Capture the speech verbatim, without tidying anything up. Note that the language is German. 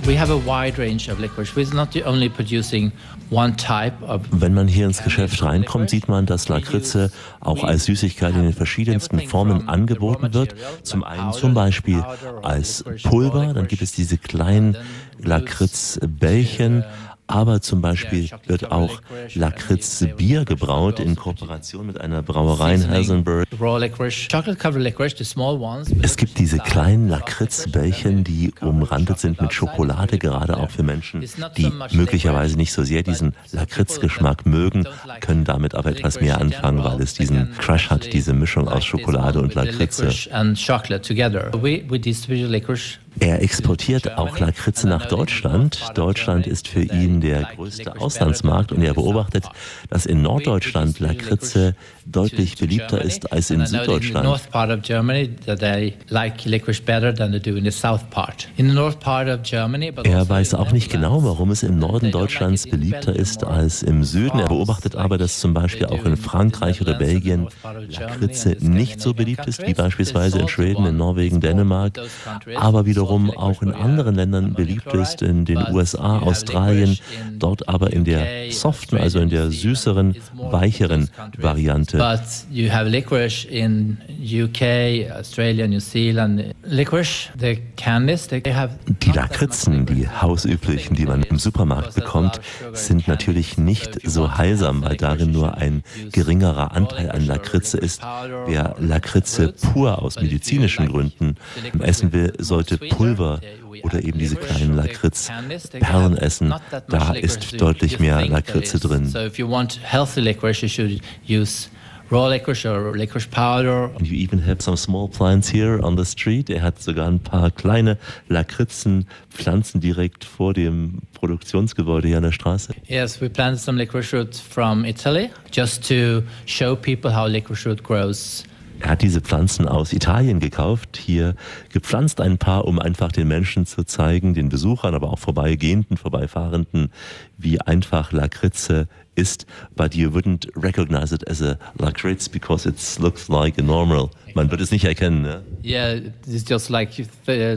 We have a wide range of licorice. We're not only producing one type of. Wenn man hier ins Geschäft reinkommt, sieht man, dass Lakritze auch als Süßigkeit in den verschiedensten Formen angeboten wird. Zum einen zum Beispiel als Pulver, dann gibt es diese kleinen Lakritzbällchen. Aber zum Beispiel wird auch Lakritzbier gebraut in Kooperation mit einer Brauerei in Helsingborg. Es gibt diese kleinen Lakritzbällchen, die umrandet sind mit Schokolade, gerade auch für Menschen, die möglicherweise nicht so sehr diesen Lakritzgeschmack mögen, können damit aber etwas mehr anfangen, weil es diesen Crush hat, diese Mischung aus Schokolade und Lakritze. Er exportiert auch Lakritze nach Deutschland. Deutschland ist für ihn der größte Auslandsmarkt und er beobachtet, dass in Norddeutschland Lakritze deutlich beliebter ist als in Süddeutschland. Er weiß auch nicht genau, warum es im Norden Deutschlands beliebter ist als im Süden. Er beobachtet aber, dass zum Beispiel auch in Frankreich oder Belgien Lakritze nicht so beliebt ist wie beispielsweise in Schweden, in Norwegen, Dänemark, aber wiederum auch in anderen Ländern beliebt ist, in den U S A, Australien, dort aber in der soften, also in der süßeren, weicheren Variante. But you have licorice in U K, Australia, New Zealand. Licorice, the candies, they have. Die Lakritzen, die hausüblichen, die man im Supermarkt bekommt, sind natürlich nicht so heilsam, weil darin nur ein geringerer Anteil an Lakritze ist. Wer Lakritze pur aus medizinischen Gründen essen will, sollte Pulver oder eben diese kleinen Lakritzperlen essen. Da ist deutlich mehr Lakritze drin. So if you want healthy licorice, you should use raw licorice or licorice powder. And you even have some small plants here on the street. Er hat sogar ein paar kleine Lakritzenpflanzen direkt vor dem Produktionsgebäude hier an der Straße. Yes, we planted some licorice root from Italy just to show people how licorice root grows. Er hat diese Pflanzen aus Italien gekauft, hier gepflanzt ein paar, um einfach den Menschen zu zeigen, den Besuchern, aber auch Vorbeigehenden, Vorbeifahrenden, wie einfach Lakritze ist. But you wouldn't recognize it as a lakritz because it looks like a normal. Man wird es nicht erkennen, ne? Yeah, it's just like uh,